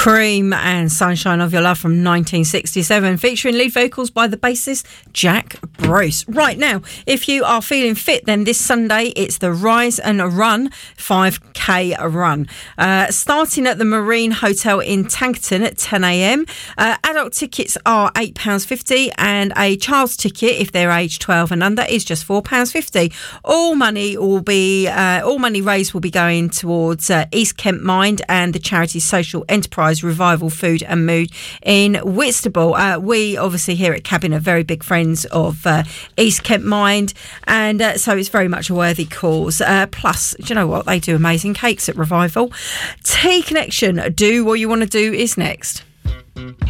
Cream and Sunshine of Your Love from 1967, featuring lead vocals by the bassist Jack Bruce. Right now, if you are feeling fit, then this Sunday it's the Rise and Run 5K run. Starting at the Marine Hotel in Tankerton at 10 a.m. Adult tickets are £8.50 and a child's ticket, if they're aged 12 and under, is just £4.50. All money raised will be going towards East Kent Mind and the charity Social Enterprise Revival Food and Mood in Whitstable. We obviously here at Cabin are very big friends of East Kent Mind, and so it's very much a worthy cause. Plus, do you know what? They do amazing cakes at Revival. T Connection, Do What You Want to Do is next.